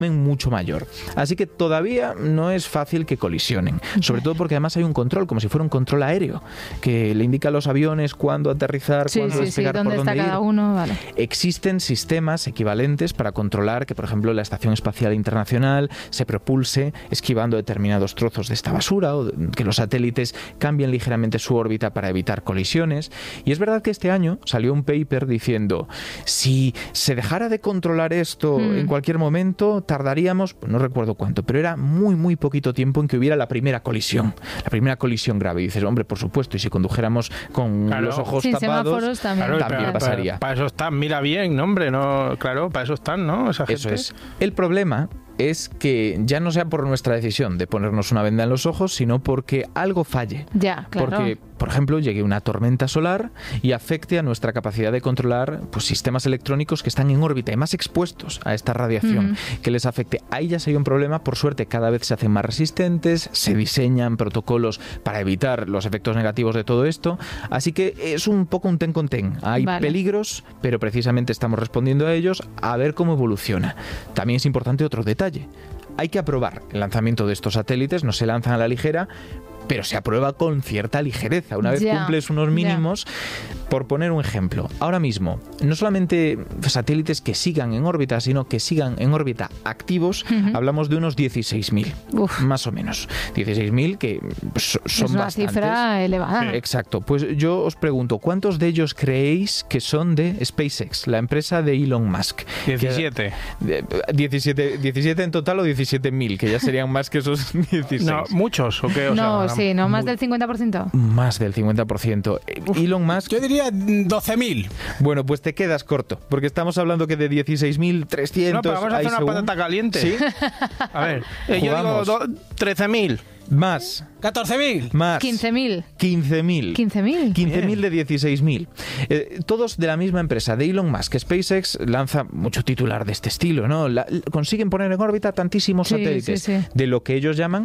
mucho mayor. Así que todavía no es fácil que colisionen, sobre todo porque además hay un control, como si fuera un control aéreo, que le indica a los aviones cuándo aterrizar, cuándo despegar, dónde por dónde está ir. cada uno, vale. Existen sistemas equivalentes para controlar que, por ejemplo, la Estación Espacial Internacional se propulse esquivando determinados trozos de esta basura, o que los satélites cambien ligeramente su órbita para evitar colisiones. Y es verdad que este año salió un paper diciendo, si se dejara de controlar esto en cualquier momento, tardaríamos, no recuerdo cuánto, pero era muy, muy poquito tiempo en que hubiera la primera colisión grave. Y dices, hombre, por supuesto, y si condujéramos con los ojos tapados, también pasaría. Para eso están, mira bien, ¿no, hombre? No, claro, para eso están, ¿no? Esa gente. Eso es. El problema es que ya no sea por nuestra decisión de ponernos una venda en los ojos, sino porque algo falle. Ya, claro. Porque, por ejemplo, llegue una tormenta solar y afecte a nuestra capacidad de controlar sistemas electrónicos que están en órbita y más expuestos a esta radiación que les afecte. Ahí ya sería un problema. Por suerte, cada vez se hacen más resistentes, se diseñan protocolos para evitar los efectos negativos de todo esto. Así que es un poco un ten con ten. Hay peligros, pero precisamente estamos respondiendo a ellos, a ver cómo evoluciona. También es importante otro detalle. Hay que aprobar el lanzamiento de estos satélites, no se lanzan a la ligera, pero se aprueba con cierta ligereza. Una vez cumples unos mínimos, por poner un ejemplo, ahora mismo, no solamente satélites que sigan en órbita, sino que sigan en órbita activos, hablamos de unos 16.000, más o menos. 16.000 que son bastantes. Es una cifra elevada. Exacto. Pues yo os pregunto, ¿cuántos de ellos creéis que son de SpaceX, la empresa de Elon Musk? 17. 17 en total o 17.000, que ya serían más que esos 16. No, muchos, ¿o qué? O no, sea, sí, ¿no? ¿Más del 50%? Más del 50%. Elon Musk... Yo diría 12.000. Bueno, pues te quedas corto, porque estamos hablando que de 16.300... No, pero vamos a hacer una patata caliente. ¿Sí? A ver, yo digo 13.000. Más. 14.000. Más. 15.000. 15.000. 15.000. 15.000 de 16.000. Todos de la misma empresa, de Elon Musk. SpaceX lanza mucho titular de este estilo, ¿no? Consiguen poner en órbita tantísimos satélites de lo que ellos llaman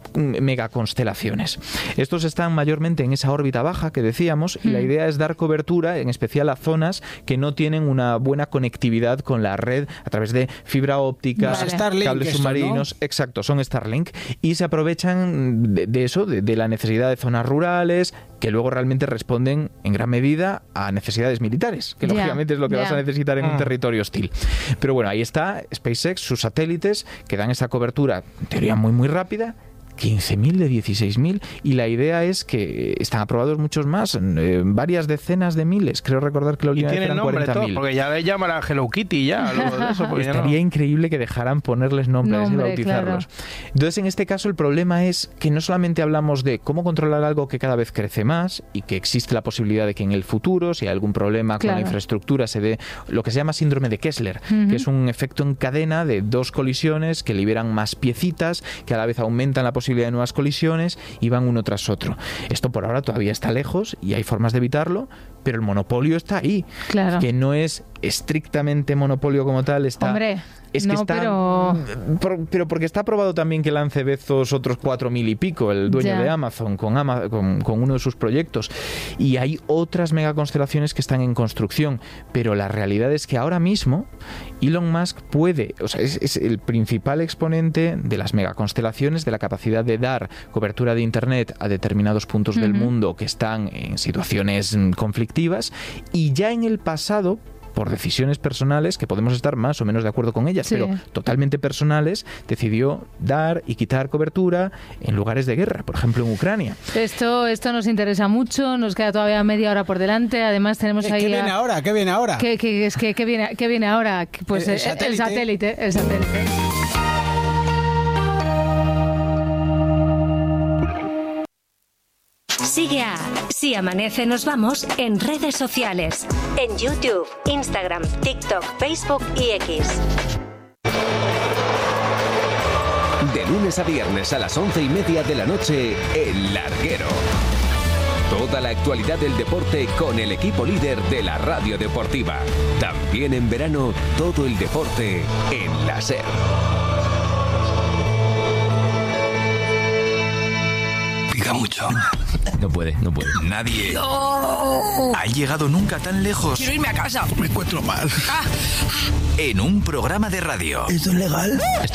megaconstelaciones. Estos están mayormente en esa órbita baja que decíamos, y la idea es dar cobertura, en especial a zonas que no tienen una buena conectividad con la red a través de fibra óptica, cables submarinos. ¿No? Exacto, son Starlink, y se aprovechan de eso, de la necesidad de zonas rurales, que luego realmente responden en gran medida a necesidades militares, que lógicamente es lo que vas a necesitar en un territorio hostil. Pero bueno, ahí está SpaceX, sus satélites, que dan esa cobertura, en teoría muy muy rápida. 15.000 de 16.000, y la idea es que están aprobados muchos más, varias decenas de miles. Creo recordar que la última vez eran 40.000. Porque ya le llaman a Hello Kitty ya, algo de eso. Estaría increíble que dejaran ponerles nombres y bautizarlos. Claro. Entonces, en este caso, el problema es que no solamente hablamos de cómo controlar algo que cada vez crece más y que existe la posibilidad de que en el futuro, si hay algún problema con la infraestructura, se dé lo que se llama síndrome de Kessler, que es un efecto en cadena de dos colisiones que liberan más piecitas, que a la vez aumentan la posibilidad de nuevas colisiones y van uno tras otro. Esto por ahora todavía está lejos y hay formas de evitarlo, pero el monopolio está ahí. Claro. Que no es estrictamente monopolio como tal, está... Hombre, es que está, pero porque está aprobado también que lance Bezos otros 4.000 y pico, el dueño de Amazon, con uno de sus proyectos. Y hay otras megaconstelaciones que están en construcción, pero la realidad es que ahora mismo Elon Musk puede, o sea, es el principal exponente de las megaconstelaciones, de la capacidad de dar cobertura de Internet a determinados puntos del mundo que están en situaciones conflictivas, y ya en el pasado, por decisiones personales, que podemos estar más o menos de acuerdo con ellas, pero totalmente personales, decidió dar y quitar cobertura en lugares de guerra, por ejemplo en Ucrania. Esto nos interesa mucho, nos queda todavía media hora por delante, además tenemos ahí... ¿Qué viene ahora? ¿Qué viene ahora? ¿Qué viene ahora? Pues el satélite. Sigue a Si Amanece Nos Vamos en redes sociales, en YouTube, Instagram, TikTok, Facebook y X. De lunes a viernes a las 11:30 de la noche, El Larguero. Toda la actualidad del deporte con el equipo líder de la radio deportiva. También en verano, todo el deporte en la SER. Pica mucho. No puede. Nadie ha llegado nunca tan lejos. Quiero irme a casa. Me encuentro mal. En un programa de radio. ¿Esto es legal?